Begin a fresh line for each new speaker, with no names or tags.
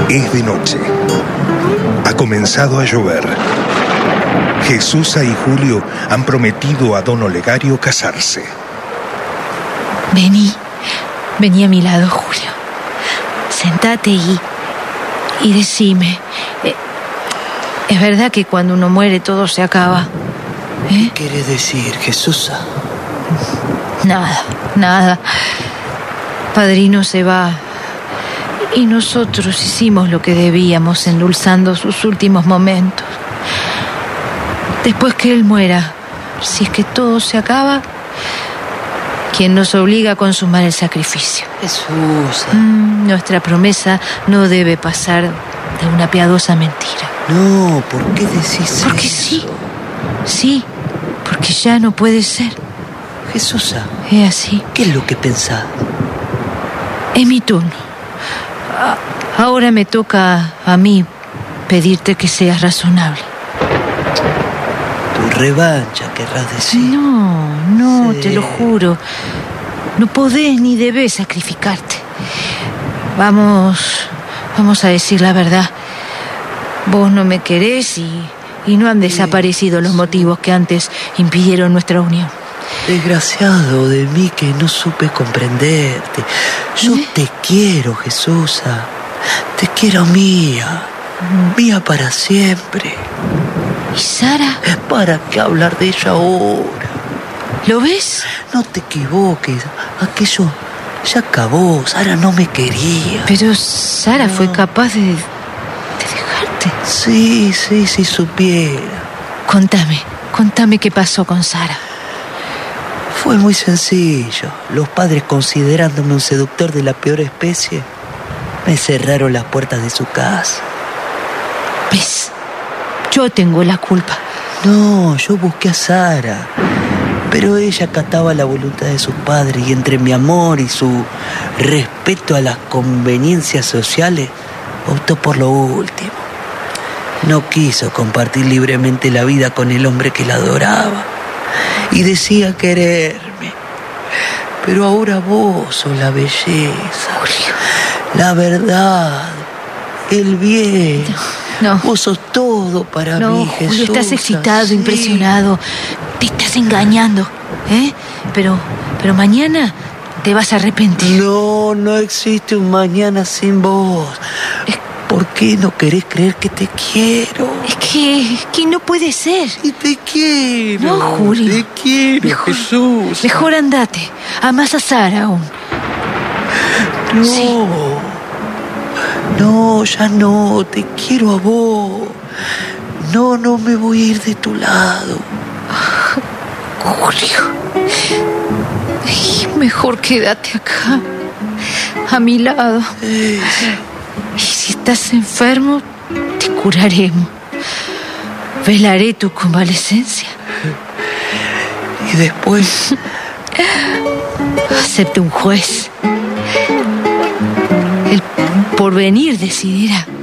Es de noche. Ha comenzado a llover. Jesusa y Julio han prometido a don Olegario casarse.
Vení a mi lado, Julio. Sentate y decime. ¿Es verdad que cuando uno muere todo se acaba?
¿Qué quiere decir, Jesusa?
Nada. Padrino se va y nosotros hicimos lo que debíamos, endulzando sus últimos momentos. Después que él muera, si es que todo se acaba, ¿quién nos obliga a consumar el sacrificio?
Jesusa.
Nuestra promesa no debe pasar de una piadosa mentira.
No, ¿por qué decís eso?
Porque sí, porque ya no puede ser.
Jesusa,
Es así.
¿qué es lo que pensás?
Es mi turno. Ahora me toca a mí pedirte que seas razonable.
Tu revancha, querrás decir.
No,
Sí.
te lo juro. No podés ni debés sacrificarte. Vamos a decir la verdad. Vos no me querés y no han desaparecido los motivos que antes impidieron nuestra unión.
Desgraciado de mí que no supe comprenderte. Yo te quiero, Jesusa. Te quiero mía para siempre.
¿Y Sara?
¿Para qué hablar de ella ahora?
¿Lo ves?
No te equivoques. Aquello ya acabó. Sara no me quería.
Pero Sara fue capaz de dejarte.
Sí, si supiera.
Contame qué pasó con Sara.
Fue muy sencillo. Los padres, considerándome un seductor de la peor especie, me cerraron las puertas de su casa.
¿Ves? Yo tengo la culpa.
No, yo busqué a Sara, pero ella acataba la voluntad de sus padres y entre mi amor y su respeto a las conveniencias sociales, optó por lo último. No quiso compartir libremente la vida con el hombre que la adoraba y decía quererme. Pero ahora vos sos la belleza,
Julio.
la verdad, el bien.
No.
Vos sos todo para mí, Jesús.
Julio, estás excitado,
sí.
impresionado. Te estás engañando, ¿eh? Pero mañana te vas a arrepentir.
No existe un mañana sin vos. ¿Por qué no querés creer que te quiero?
Es que no puede ser.
Y te quiero.
No, Julio.
Te quiero, Jesús.
Mejor andate. Amás a Sara aún.
No.
Sí.
No, ya no. Te quiero a vos. No me voy a ir de tu lado.
Julio. Ay, mejor quédate acá. A mi lado. Y si estás enfermo, te curaremos. Velaré tu convalecencia.
Y después...
Acepte un juez. El porvenir decidirá.